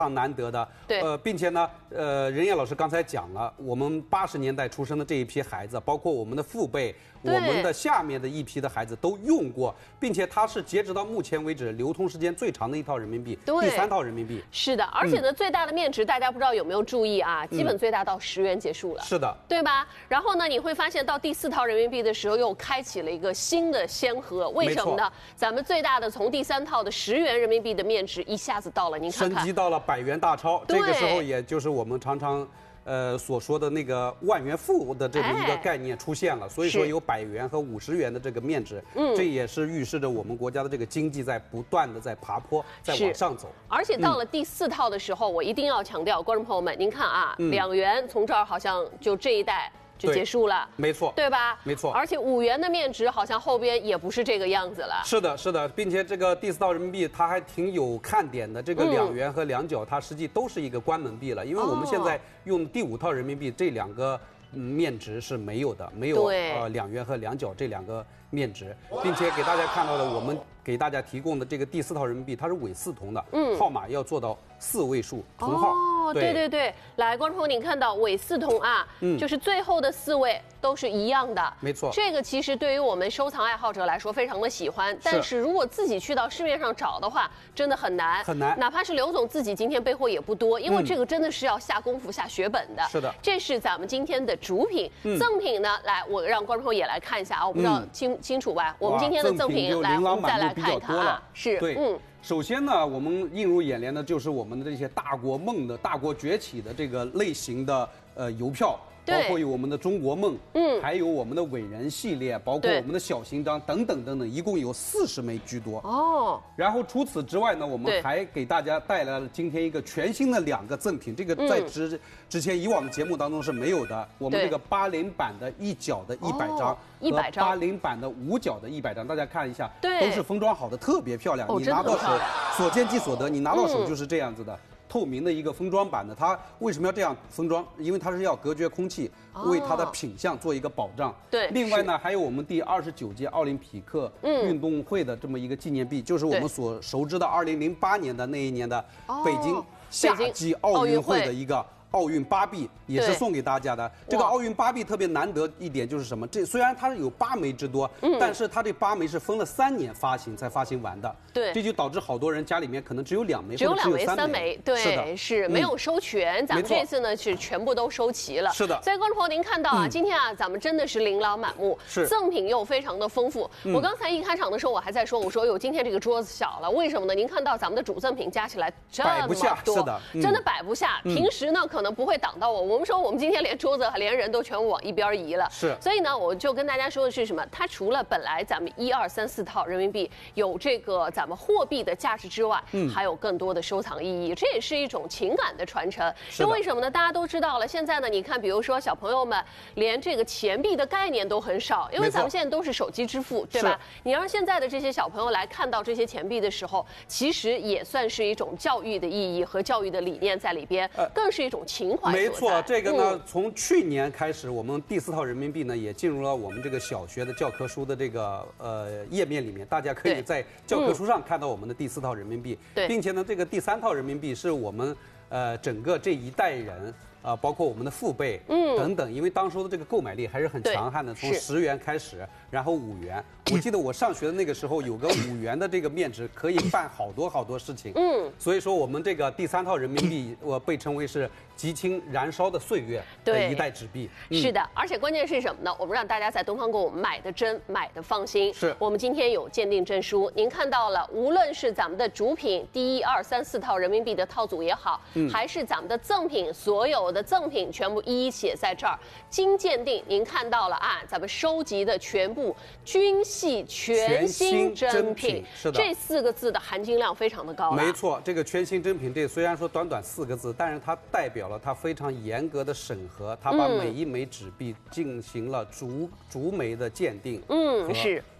常难得的。 对， 并且呢，任烨老师刚才讲了，我们80年代出生的这一批孩子，包括我们的父辈，我们的下面的一批的孩子都用过，并且它是截止到目前为止流通时间最长的一套人民币，第3套人民币。 是的，而且呢，最大的面值大家不知道有没有注意啊？基本最大到10元结束了。 是的， 对吧？然后呢，你会发现到第4套人民币的时候，又开启了一个新的先河。为什么呢？咱们最大的从第3套的10元人民币的面值一下子到了，您看看， 升级到了100元大钞。这个时候，也就是我们常常所说的那个万元富的这么一个概念出现了。所以说有100元和50元的这个面值，这也是预示着我们国家的这个经济在不断的在爬坡，在往上走。 而且到了第4套的时候，我一定要强调，观众朋友们，您看啊，2元从这儿好像就这一代就结束了， 没错， 对吧？ 没错。 而且5元的面值好像后边也不是这个样子了。 是的，是的，并且这个第4套人民币它还挺有看点的。这个2元和2角，它实际都是一个关门币了，因为我们现在用第5套人民币这2个面值是没有的，没有2元和2角这2个面值，并且给大家看到的，我们给大家提供的这个第4套人民币，它是伪4同的，号码要做到4位数同号。 对对对，来，观众朋友，您看到伪4同啊，就是最后的4位都是一样的， 没错。 这个其实对于我们收藏爱好者来说非常的喜欢，但是如果自己去到市面上找的话，真的很难， 很难。 哪怕是刘总自己今天备货也不多，因为这个真的是要下功夫、下血本的。 是的， 这是咱们今天的主品，赠品呢，来，我让观众朋友也来看一下啊，我不知道清楚吧？我们今天的赠品，来，我们再来看一看啊，是， 首先呢，我们映入眼帘的就是我们的这些大国梦的大国崛起的这个类型的邮票，包括有我们的中国梦，还有我们的伟人系列，包括我们的小型章等等等等，一共有40枚居多。然后除此之外呢，我们还给大家带来了今天一个全新的2个赠品，这个在之前以往的节目当中是没有的。我们这个80版的1角的100张，100张，80版的5角的100张，大家看一下，都是封装好的，特别漂亮。你拿到手，所见即所得，你拿到手就是这样子的。透明的一个封装版的，它为什么要这样封装？因为它是要隔绝空气，为它的品相做一个保障。 对。 另外呢，还有我们第29届奥林匹克运动会的这么一个纪念币，就是我们所熟知的2008年的那一年的北京夏季奥运会的一个奥运8币，也是送给大家的。这个奥运8币特别难得一点就是什么？这虽然它有8枚之多，但是它这8枚是分了3年发行才发行完的。 对， 这就导致好多人家里面可能只有2枚， 只有2枚、 3 枚。对，是没有收全。咱们这次呢是全部都收齐了。 是的。 所以观众朋友，您看到啊，今天啊，咱们真的是琳琅满目，赠品又非常的丰富。我刚才一开场的时候，我还在说，我说哟，今天这个桌子小了，为什么呢？您看到咱们的主赠品加起来这么多， 是的， 真的摆不下。平时呢可能不会挡到我们说我们今天连桌子连人都全部往一边移了。 是。 所以呢，我就跟大家说的是什么？它除了本来咱们1、2、3、4套人民币有这个咱们货币的价值之外，还有更多的收藏意义，这也是一种情感的传承。因为什么呢？大家都知道了，现在呢，你看，比如说小朋友们连这个钱币的概念都很少，因为咱们现在都是手机支付，对吧？你让现在的这些小朋友来看到这些钱币的时候，其实也算是一种教育的意义和教育的理念在里边，更是一种情怀。 没错，这个呢，从去年开始，我们第4套人民币呢也进入了我们这个小学的教科书的这个页面里面，大家可以在教科书上看到我们的第4套人民币，并且呢，这个第3套人民币是我们整个这一代人。包括我们的父辈，等等，因为当初的这个购买力还是很强悍的，从10元开始，然后5元。我记得我上学的那个时候，有个5元的这个面值可以办好多事情。所以说我们这个第3套人民币，我被称为是激情燃烧的岁月的一代纸币。 是的，而且关键是什么呢？我们让大家在东方购买的真，买的放心。 是我们今天有鉴定证书，您看到了，无论是咱们的主品第1、2、3、4套人民币的套组也好，还是咱们的赠品，所有的赠品全部一一写在这儿，经鉴定，您看到了啊，咱们收集的全部均系全新真品， 是的， 这4个字的含金量非常的高。 没错，这个全新真品，这虽然说短4个字，但是它代表了它非常严格的审核，它把每一枚纸币进行了逐枚的鉴定， 是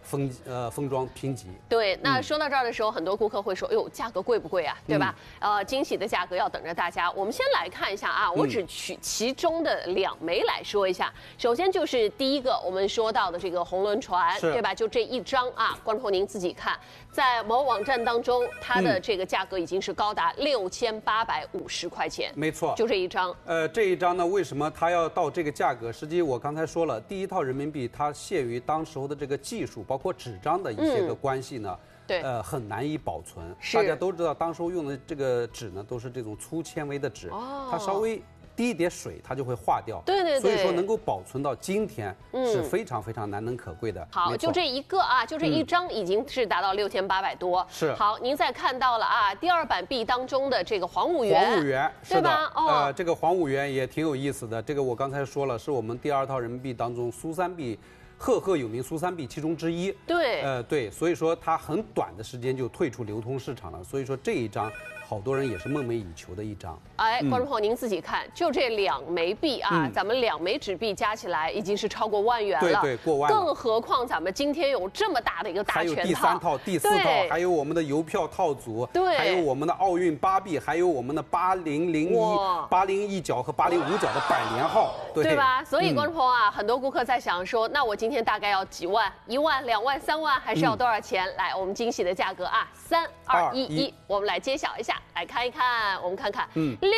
封装评级。 对，那说到这儿的时候，很多顾客会说：“哎呦，价格贵不贵啊？对吧？”惊喜的价格要等着大家。我们先来看一下啊，我只取其中的2枚来说一下。首先就是第一个我们说到的这个红轮船，对吧？就这一张啊，观众朋友您自己看，在某网站当中，它的这个价格已经是高达6850块钱。 没错， 就这一张。 这一张呢，为什么它要到这个价格？实际我刚才说了，第一套人民币它限于当时候的这个技术，包括纸张的一些个关系呢。 对， 很难以保存。大家都知道，当时候用的这个纸呢，都是这种粗纤维的纸，它稍微滴一点水，它就会化掉。 对。 所以说能够保存到今天是非常非常难能可贵的。 好，就这一个啊，就这一张已经是达到6800多。 是。 好，您再看到了啊，第2版币当中的这个黄五元。 黄五元， 对吧？ 这个黄五元也挺有意思的。这个我刚才说了，是我们第2套人民币当中苏三币。赫有名苏三币其中之一， 对， 对，所以说它很短的时间就退出流通市场了，所以说这一张好多人也是梦寐以求的一张。 哎，观众朋友您自己看，就这2枚币啊，咱们2枚纸币加起来已经是超过10000元了， 对，过万了。 更何况咱们今天有这么大的一个大全套， 还有第3套、第4套，还有我们的邮票套组， 对， 还有我们的奥运8币，还有我们的8001、801角和805角的百年号， 对吧？所以观众朋友啊，很多顾客在想说，那我今天大概要几万？1万、2万、3万，还是要多少钱？来，我们惊喜的价格啊，3、2、1，我们来揭晓一下，来看一看，我们看看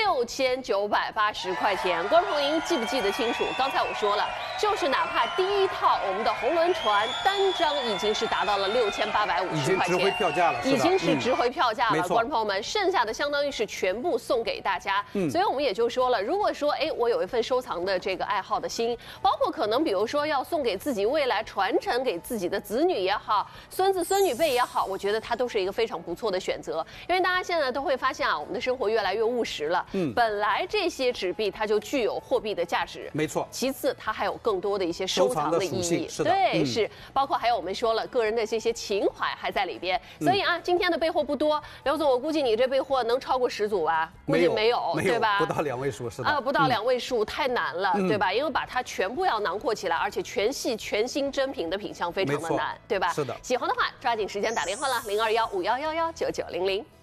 ，6980块钱。观众朋友，您记不记得清楚？刚才我说了，就是哪怕第1套我们的红轮船单张已经是达到了6850块钱， 已经值回票价了， 已经是值回票价了。观众朋友们，剩下的相当于是全部送给大家。所以我们也就说了，如果说我有一份收藏的这个爱好的心，包括可能比如说要送给自己未来传承给自己的子女也好，孙子孙女辈也好，我觉得它都是一个非常不错的选择。因为大家现在都会发现啊，我们的生活越来越务实了。本来这些纸币它就具有货币的价值， 没错。 其次，它还有更多的一些收藏的意义，对，是包括还有我们说了个人的这些情怀还在里边。所以啊，今天的备货不多，刘总，我估计你这备货能超过10组吧？估计没有，对吧？ 不到2位数，是的。 不到2位数太难了，对吧？因为把它全部要囊括起来，而且全系全新真品的品相非常的难，对吧？ 是的。 喜欢的话，抓紧时间打电话了，0215111990。